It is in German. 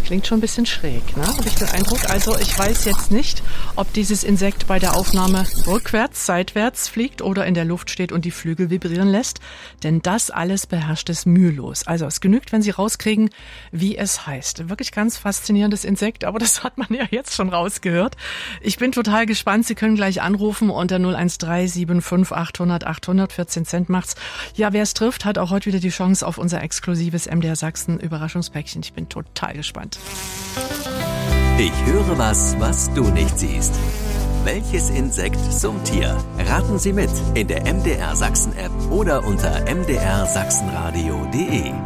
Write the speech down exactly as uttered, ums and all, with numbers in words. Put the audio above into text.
Klingt schon ein bisschen schräg, ne? Habe ich den Eindruck. Also ich weiß jetzt nicht, ob dieses Insekt bei der Aufnahme rückwärts, seitwärts fliegt oder in der Luft steht und die Flügel vibrieren lässt. Denn das alles beherrscht es mühelos. Also es genügt, wenn Sie rauskriegen, wie es heißt. Wirklich ganz faszinierendes Insekt, aber das hat man ja jetzt schon rausgehört. Ich bin total gespannt. Sie können gleich anrufen unter null eins drei sieben fünf achthundert achthundert, vierzehn Cent macht's. Ja, wer es trifft, hat auch heute wieder die Chance auf unser exklusives M D R Sachsen Überraschungspäckchen. Ich bin total gespannt. Ich höre was, was du nicht siehst. Welches Insekt summt hier? Raten Sie mit in der M D R Sachsen App oder unter m d r sachsenradio punkt d e.